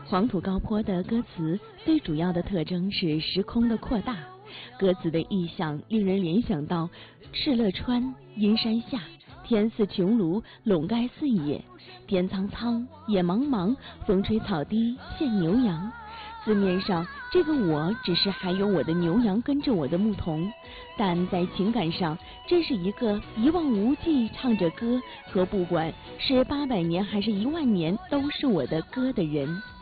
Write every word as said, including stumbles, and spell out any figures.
黄土高坡的歌词最主要的特征是时空的扩大，歌词的意象令人联想到敕勒川、阴山下，天似穹庐，笼盖四野，天苍苍，野茫茫，风吹草低见牛羊。字面上，这个我只是还有我的牛羊跟着我的牧童，但在情感上，这是一个一望无际唱着歌和不管是八百年还是一万年都是我的歌的人。